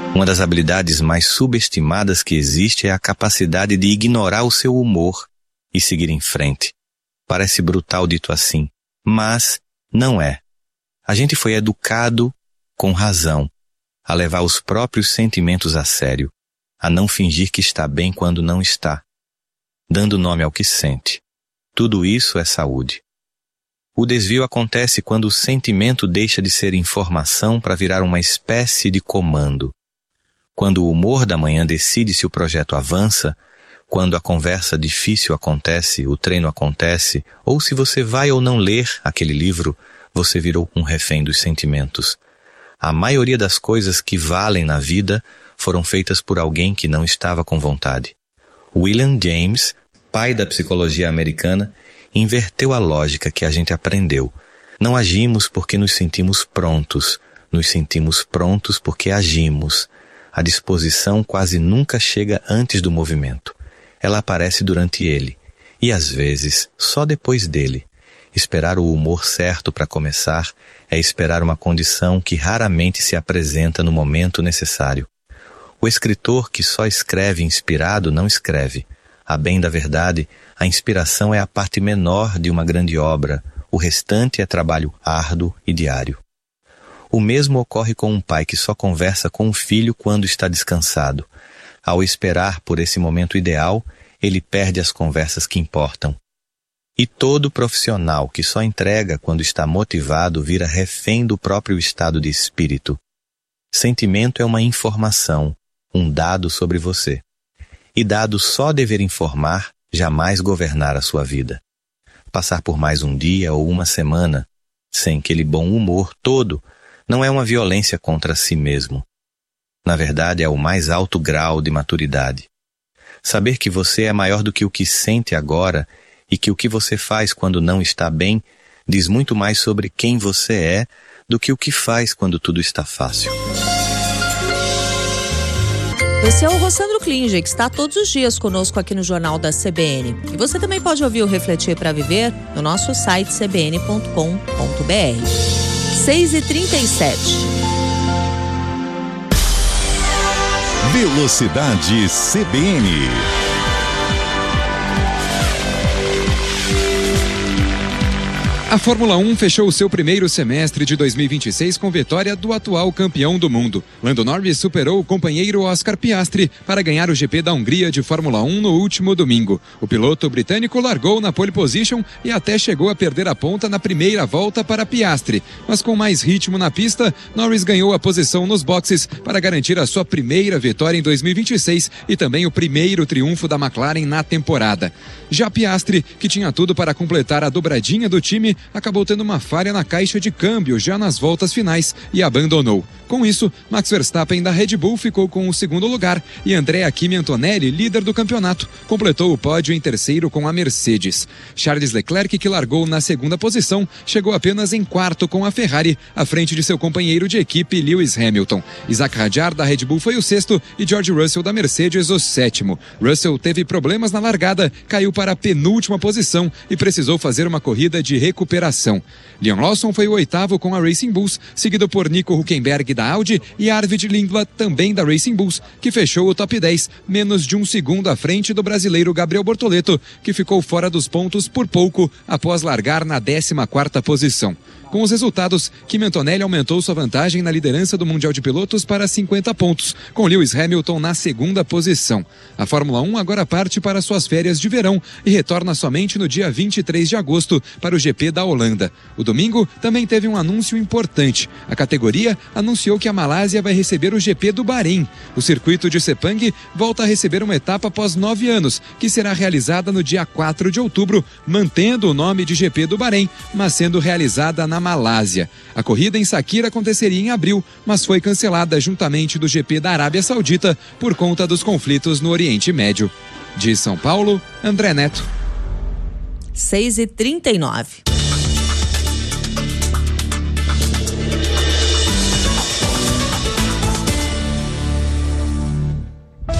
Uma das habilidades mais subestimadas que existe é a capacidade de ignorar o seu humor e seguir em frente. Parece brutal dito assim, mas não é. A gente foi educado com razão a levar os próprios sentimentos a sério, a não fingir que está bem quando não está, dando nome ao que sente. Tudo isso é saúde. O desvio acontece quando o sentimento deixa de ser informação para virar uma espécie de comando. Quando o humor da manhã decide se o projeto avança, quando a conversa difícil acontece, o treino acontece, ou se você vai ou não ler aquele livro, você virou um refém dos sentimentos. A maioria das coisas que valem na vida foram feitas por alguém que não estava com vontade. William James, pai da psicologia americana, inverteu a lógica que a gente aprendeu. Não agimos porque nos sentimos prontos porque agimos. A disposição quase nunca chega antes do movimento. Ela aparece durante ele, e às vezes só depois dele. Esperar o humor certo para começar é esperar uma condição que raramente se apresenta no momento necessário. O escritor que só escreve inspirado não escreve. A bem da verdade, a inspiração é a parte menor de uma grande obra, o restante é trabalho árduo e diário. O mesmo ocorre com um pai que só conversa com o filho quando está descansado. Ao esperar por esse momento ideal, ele perde as conversas que importam. E todo profissional que só entrega quando está motivado vira refém do próprio estado de espírito. Sentimento é uma informação, um dado sobre você. E dado só dever informar, jamais governar a sua vida. Passar por mais um dia ou uma semana, sem aquele bom humor todo, não é uma violência contra si mesmo. Na verdade, é o mais alto grau de maturidade. Saber que você é maior do que o que sente agora e que o que você faz quando não está bem diz muito mais sobre quem você é do que o que faz quando tudo está fácil. Esse é o Rossandro Klinger, que está todos os dias conosco aqui no Jornal da CBN. E você também pode ouvir o Refletir para Viver no nosso site cbn.com.br. 6h37. Velocidade CBN. A Fórmula 1 fechou o seu primeiro semestre de 2026 com vitória do atual campeão do mundo. Lando Norris superou o companheiro Oscar Piastri para ganhar o GP da Hungria de Fórmula 1 no último domingo. O piloto britânico largou na pole position e até chegou a perder a ponta na primeira volta para Piastri. Mas com mais ritmo na pista, Norris ganhou a posição nos boxes para garantir a sua primeira vitória em 2026 e também o primeiro triunfo da McLaren na temporada. Já Piastri, que tinha tudo para completar a dobradinha do time, acabou tendo uma falha na caixa de câmbio já nas voltas finais e abandonou. Com isso, Max Verstappen da Red Bull ficou com o segundo lugar e Andrea Kimi Antonelli, líder do campeonato, completou o pódio em terceiro com a Mercedes. Charles Leclerc, que largou na segunda posição, chegou apenas em quarto com a Ferrari, à frente de seu companheiro de equipe Lewis Hamilton. Isaac Hadjar da Red Bull foi o sexto e George Russell da Mercedes o sétimo. Russell teve problemas na largada, caiu para a penúltima posição e precisou fazer uma corrida de recuperação. Liam Lawson foi o oitavo com a Racing Bulls, seguido por Nico Hülkenberg da Audi e Arvid Lindblad também da Racing Bulls, que fechou o top 10, menos de um segundo à frente do brasileiro Gabriel Bortoleto, que ficou fora dos pontos por pouco após largar na 14ª posição. Com os resultados, Kimi Antonelli aumentou sua vantagem na liderança do Mundial de Pilotos para 50 pontos, com Lewis Hamilton na segunda posição. A Fórmula 1 agora parte para suas férias de verão e retorna somente no dia 23 de agosto para o GP da Holanda. O domingo também teve um anúncio importante. A categoria anunciou que a Malásia vai receber o GP do Bahrein. O circuito de Sepang volta a receber uma etapa após 9 anos, que será realizada no dia 4 de outubro, mantendo o nome de GP do Bahrein, mas sendo realizada na Malásia. A corrida em Saquira aconteceria em abril, mas foi cancelada juntamente do GP da Arábia Saudita por conta dos conflitos no Oriente Médio. De São Paulo, André Neto. 6h39.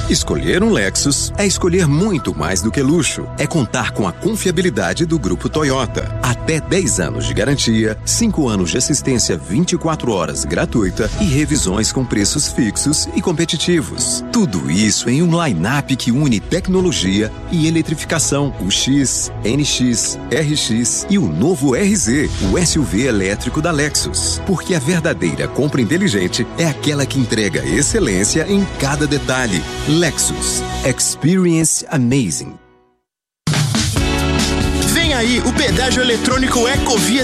Escolher um Lexus é escolher muito mais do que luxo. É contar com a confiabilidade do Grupo Toyota. Até 10 anos de garantia, 5 anos de assistência 24 horas gratuita e revisões com preços fixos e competitivos. Tudo isso em um line-up que une tecnologia e eletrificação. O X, NX, RX e o novo RZ, o SUV elétrico da Lexus. Porque a verdadeira compra inteligente é aquela que entrega excelência em cada detalhe. Lexus. Experience amazing. Vem aí o pedágio eletrônico Ecovia